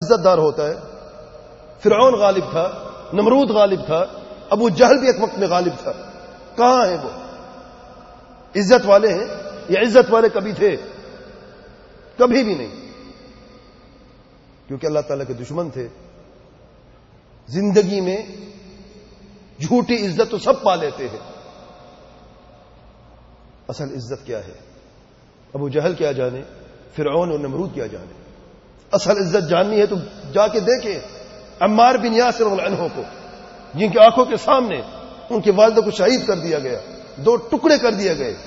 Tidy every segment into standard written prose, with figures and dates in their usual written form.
عزت دار ہوتا ہے. فرعون غالب تھا, نمرود غالب تھا, ابو جہل بھی ایک وقت میں غالب تھا. کہاں ہیں وہ؟ عزت والے ہیں؟ یہ عزت والے کبھی تھے؟ کبھی بھی نہیں, کیونکہ اللہ تعالیٰ کے دشمن تھے. زندگی میں جھوٹی عزت تو سب پا لیتے ہیں. اصل عزت کیا ہے؟ ابو جہل کیا جانے, فرعون اور نمرود کیا جانے. اصل عزت جاننی ہے تو جا کے دیکھیں عمار بن یاسر رضی اللہ عنہ کو, جن کی آنکھوں کے سامنے ان کی والدہ کو شہید کر دیا گیا, 2 ٹکڑے کر دیے گئے.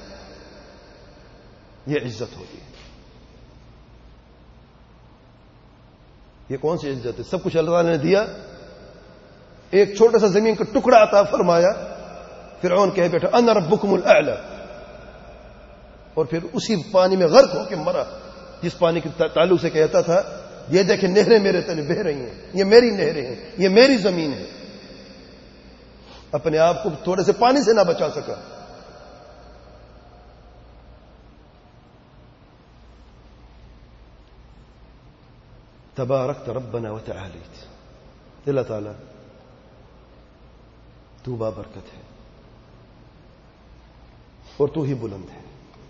یہ عزت ہوتی ہے. یہ کون سی عزت ہے؟ سب کچھ اللہ تعالیٰ نے دیا, ایک چھوٹا سا زمین کا ٹکڑا عطا فرمایا. فرعون کہے بیٹھا انا ربکم الاعلی, اور پھر اسی پانی میں غرق ہو کے مرا جس پانی کے تعلق سے کہتا تھا یہ دیکھیں نہریں میرے تلے بہہ رہی ہیں, یہ میری نہریں ہیں, یہ میری زمین ہے. اپنے آپ کو تھوڑے سے پانی سے نہ بچا سکا. تبارکت ربنا وتعالیت. اللہ تعالی تو بابرکت ہے اور تو ہی بلند ہے,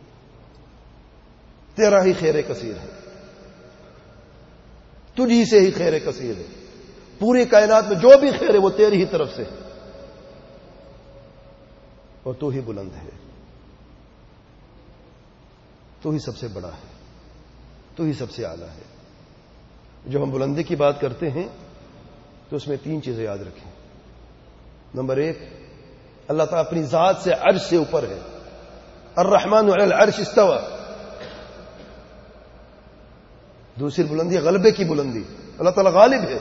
تیرا ہی خیر کثیر ہے, تجھی سے ہی خیر کثیر ہے. پوری کائنات میں جو بھی خیر ہے وہ تیری ہی طرف سے ہے, اور تو ہی بلند ہے, تو ہی سب سے بڑا ہے, تو ہی سب سے اعلیٰ ہے. جب ہم بلندی کی بات کرتے ہیں تو اس میں 3 چیزیں یاد رکھیں. نمبر 1, اللہ تعالیٰ اپنی ذات سے عرش سے اوپر ہے. الرحمن علی العرش استوى. دوسری بلندی غلبے کی بلندی, اللہ تعالیٰ غالب ہے.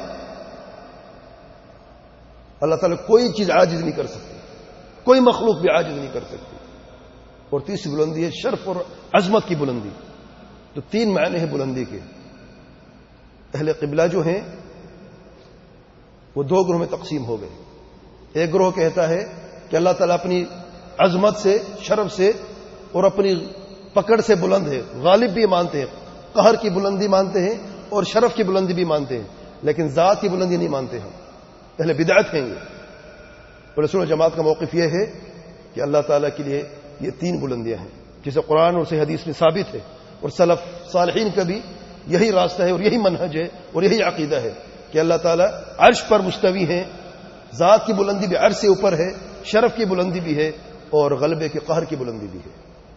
اللہ تعالیٰ کوئی چیز عاجز نہیں کر سکتی, کوئی مخلوق بھی عاجز نہیں کر سکتی. اور تیسری بلندی ہے شرف اور عظمت کی بلندی. تو 3 معنی ہیں بلندی کے. اہل قبلہ جو ہیں وہ 2 گروہ میں تقسیم ہو گئے. ایک گروہ کہتا ہے کہ اللہ تعالیٰ اپنی عظمت سے, شرف سے اور اپنی پکڑ سے بلند ہے. غالب بھی مانتے ہیں, قہر کی بلندی مانتے ہیں اور شرف کی بلندی بھی مانتے ہیں, لیکن ذات کی بلندی نہیں مانتے ہم. اہل بدعت ہیں یہ. اور رسول و جماعت کا موقف یہ ہے کہ اللہ تعالیٰ کے لیے یہ 3 بلندیاں ہیں, جسے قرآن اور صحیح حدیث میں ثابت ہے. اور سلف صالحین کا بھی یہی راستہ ہے اور یہی منہج ہے اور یہی عقیدہ ہے کہ اللہ تعالیٰ عرش پر مستوی ہیں. ذات کی بلندی بھی عرش سے اوپر ہے, شرف کی بلندی بھی ہے اور غلبے کے قہر کی بلندی بھی ہے.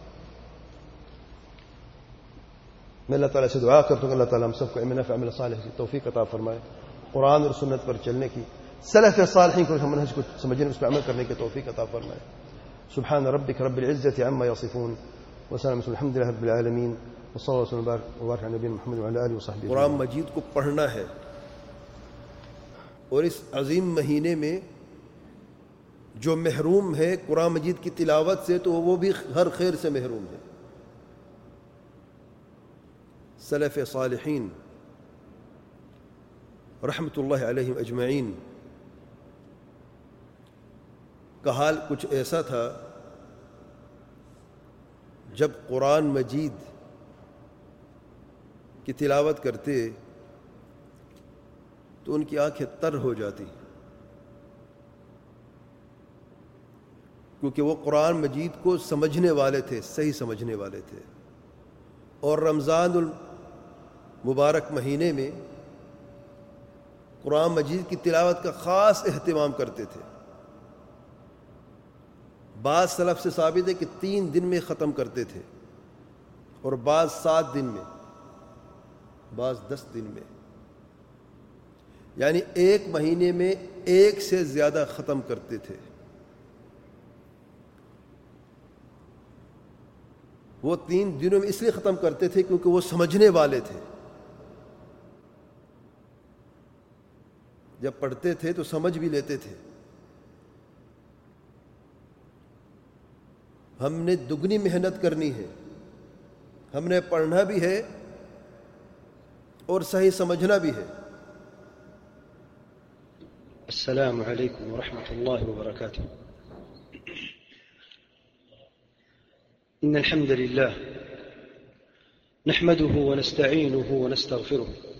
میں اللہ تعالیٰ سے دعا کرتا ہوں کہ اللہ تعالیٰ ہم سب کو علم عمل صالح کی توفیق عطا فرمائے, قرآن اور سنت پر چلنے کی, سلف صالحین کو منہج کو سمجھنے, اس پر عمل کرنے کی توفیق عطا فرمائے. سبحان ربک رب العزة عما یصفون وسلام الحمد للہ رب العالمین وصلی اللہ وسلم وبارک علی نبینا محمد وعلی آلہ وصحبہ. قرآن مجید کو پڑھنا ہے, اور اس عظیم مہینے میں جو محروم ہے قرآن مجید کی تلاوت سے تو وہ بھی ہر خیر سے محروم ہے. سلف صالحین رحمت اللہ علیہم اجمعین کا حال کچھ ایسا تھا, جب قرآن مجید کی تلاوت کرتے تو ان کی آنکھیں تر ہو جاتی, کیونکہ وہ قرآن مجید کو سمجھنے والے تھے, صحیح سمجھنے والے تھے. اور رمضان المبارک مہینے میں قرآن مجید کی تلاوت کا خاص اہتمام کرتے تھے. بعض سلف سے ثابت ہے کہ 3 دن میں ختم کرتے تھے, اور بعض 7 دن میں, بعض 10 دن میں, یعنی 1 مہینے میں 1 سے زیادہ ختم کرتے تھے. وہ 3 دنوں میں اس لیے ختم کرتے تھے کیونکہ وہ سمجھنے والے تھے. جب پڑھتے تھے تو سمجھ بھی لیتے تھے. ہم نے دگنی محنت کرنی ہے, ہم نے پڑھنا بھی ہے اور صحیح سمجھنا بھی ہے. السلام علیکم ورحمۃ اللہ وبرکاتہ. إن الحمد لله نحمده ونستعينه ونستغفره